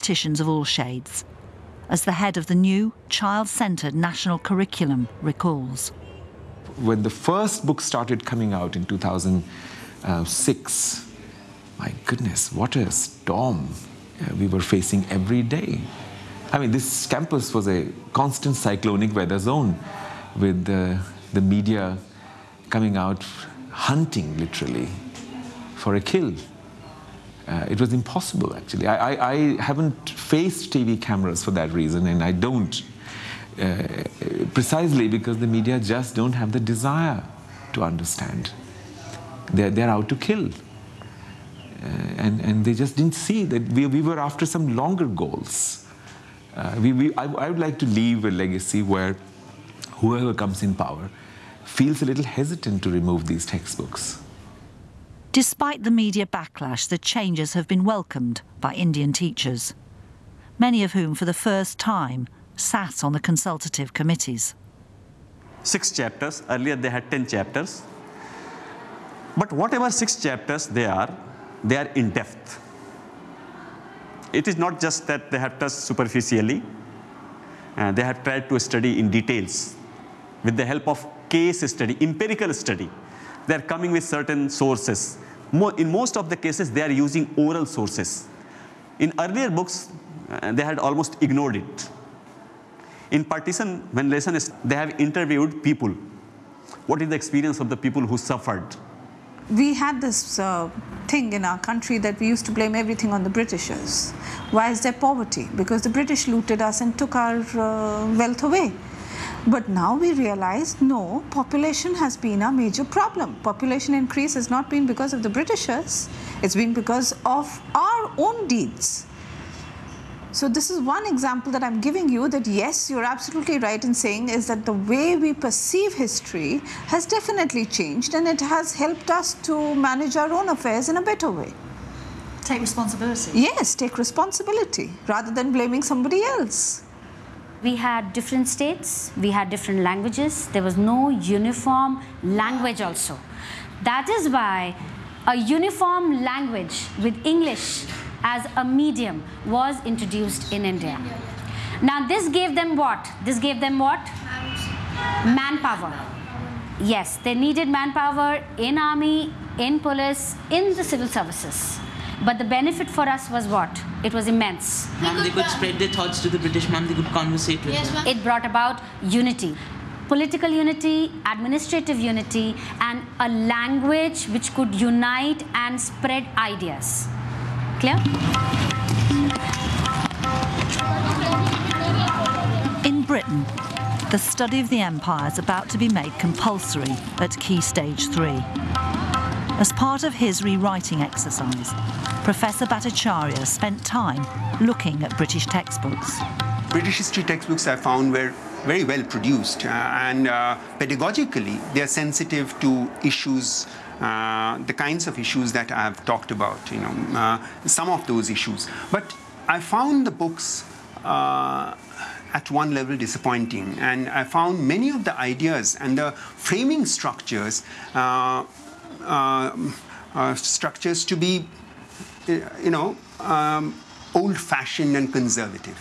politicians of all shades, as the head of the new child-centred national curriculum recalls. When the first book started coming out in 2006, my goodness, what a storm we were facing every day. I mean, this campus was a constant cyclonic weather zone, with the media coming out hunting, literally, for a kill. It was impossible, actually. I haven't faced TV cameras for that reason, and I don't. Precisely because the media just don't have the desire to understand. They're out to kill. And they just didn't see that we were after some longer goals. I would like to leave a legacy where whoever comes in power feels a little hesitant to remove these textbooks. Despite the media backlash, the changes have been welcomed by Indian teachers, many of whom for the first time sat on the consultative committees. 6 chapters, earlier they had 10 chapters. But whatever 6 chapters they are in depth. It is not just that they have touched superficially, they have tried to study in details with the help of case study, empirical study. They are coming with certain sources. In most of the cases, they are using oral sources. In earlier books, they had almost ignored it. In partition, when lesson is, they have interviewed people. What is the experience of the people who suffered? We had this thing in our country that we used to blame everything on the Britishers. Why is there poverty? Because the British looted us and took our wealth away. But now we realize, no, population has been a major problem. Population increase has not been because of the Britishers. It's been because of our own deeds. So this is one example that I'm giving you that yes, you're absolutely right in saying is that the way we perceive history has definitely changed, and it has helped us to manage our own affairs in a better way. Take responsibility. Yes, take responsibility rather than blaming somebody else. We had different states, we had different languages, there was no uniform language also. That is why a uniform language with English as a medium was introduced in India. Now this gave them what? This gave them what? Manpower. Yes, they needed manpower in army, in police, in the civil services. But the benefit for us was what? It was immense. Ma'am, they could spread their thoughts to the British, ma'am, they could conversate with them. It brought about unity. Political unity, administrative unity, and a language which could unite and spread ideas. Clear? In Britain, the study of the empire is about to be made compulsory at Key Stage 3. As part of his rewriting exercise, Professor Bhattacharya spent time looking at British textbooks. British history textbooks I found were very well produced and pedagogically they are sensitive to issues, the kinds of issues that I have talked about, some of those issues. But I found the books at one level disappointing, and I found many of the ideas and the framing structures to be, old-fashioned and conservative.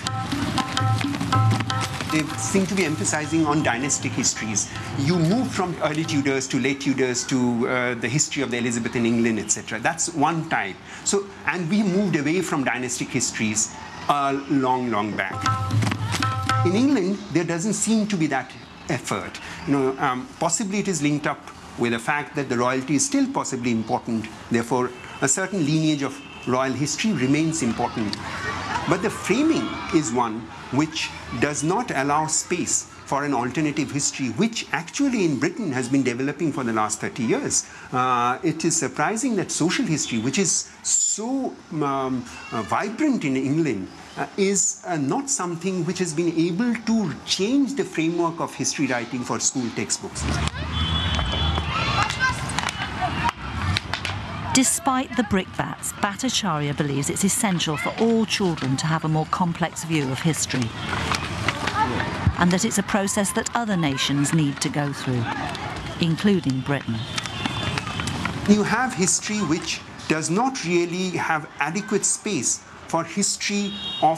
They seem to be emphasizing on dynastic histories. You move from early Tudors to late Tudors to the history of the Elizabethan England, etc. That's one type. So, and we moved away from dynastic histories long, long back. In England, there doesn't seem to be that effort. Possibly it is linked up with the fact that the royalty is still possibly important. Therefore, a certain lineage of royal history remains important. But the framing is one which does not allow space for an alternative history, which actually in Britain has been developing for the last 30 years. It is surprising that social history, which is so vibrant in England, is not something which has been able to change the framework of history writing for school textbooks. Despite the brickbats, Bhattacharya believes it's essential for all children to have a more complex view of history, and that it's a process that other nations need to go through, including Britain. You have history which does not really have adequate space for history of